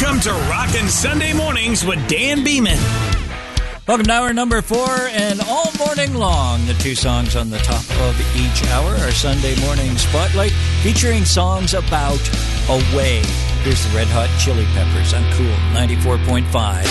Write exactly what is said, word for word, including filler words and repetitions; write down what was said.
Welcome to Rockin' Sunday Mornings with Dan Beeman. Welcome to hour number four, and all morning long, the two songs on the top of each hour are Sunday Morning Spotlight, featuring songs about away. Here's the Red Hot Chili Peppers on Cool ninety-four point five.